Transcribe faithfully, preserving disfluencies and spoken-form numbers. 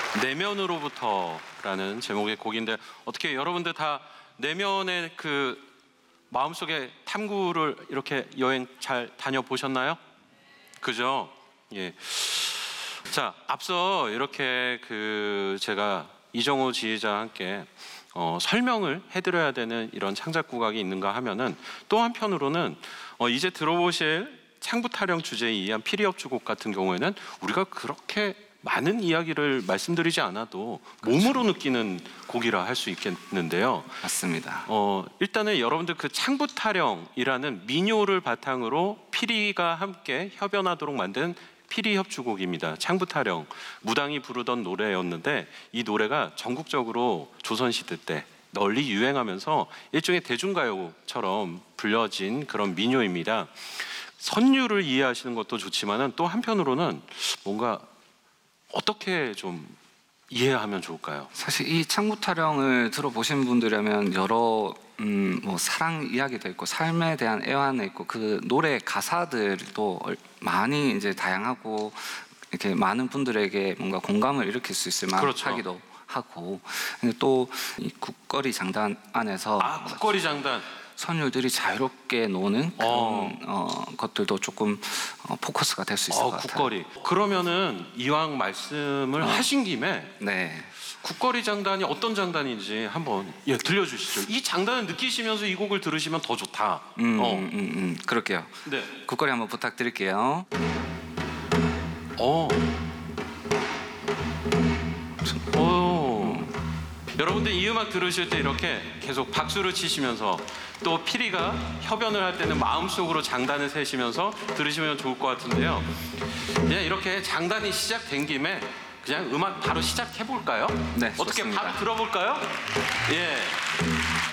내면으로부터라는 제목의 곡인데 어떻게 여러분들 다 내면의 그 마음속에 탐구를 이렇게 여행 잘 다녀보셨나요? 그죠? 예. 자, 앞서 이렇게 그 제가 이정호 지휘자와 함께 어, 설명을 해드려야 되는 이런 창작 국악이 있는가 하면은 또 한편으로는 어, 이제 들어보실 창부타령 주제에 의한 피리협주곡 같은 경우에는 우리가 그렇게 많은 이야기를 말씀드리지 않아도 그렇죠. 몸으로 느끼는 곡이라 할 수 있겠는데요. 맞습니다. 어, 일단은 여러분들 그 창부타령이라는 민요를 바탕으로 피리가 함께 협연하도록 만든 피리협주곡입니다. 창부타령, 무당이 부르던 노래였는데 이 노래가 전국적으로 조선시대 때 널리 유행하면서 일종의 대중가요처럼 불려진 그런 민요입니다. 선율을 이해하시는 것도 좋지만은 또 한편으로는 뭔가 어떻게 좀 이해하면 좋을까요? 사실 이 창부타령을 들어보신 분들이라면 여러 음, 뭐 사랑 이야기도 있고 삶에 대한 애환도 있고 그 노래 가사들도 많이 이제 다양하고 이렇게 많은 분들에게 뭔가 공감을 일으킬 수 있을 만하기도 그렇죠. 하고 또 이 국거리 장단 안에서 아 국거리 장단 선율들이 자유롭게 노는 그런 어. 어, 것들도 조금 어, 포커스가 될 수 있을 어, 것 같아요. 국거리. 그러면은 이왕 말씀을 어. 하신 김에 네. 국거리 장단이 어떤 장단인지 한번 예, 들려주시죠. 이 장단을 느끼시면서 이 곡을 들으시면 더 좋다. 음, 어. 음, 음, 음. 그럴게요. 네. 국거리 한번 부탁드릴게요. 어. 오. 여러분들 이 음악 들으실 때 이렇게 계속 박수를 치시면서 또 피리가 협연을 할 때는 마음속으로 장단을 세시면서 들으시면 좋을 것 같은데요. 그냥 이렇게 장단이 시작된 김에 그냥 음악 바로 시작해 볼까요? 네, 어떻게 좋습니다. 바로 들어볼까요? 예.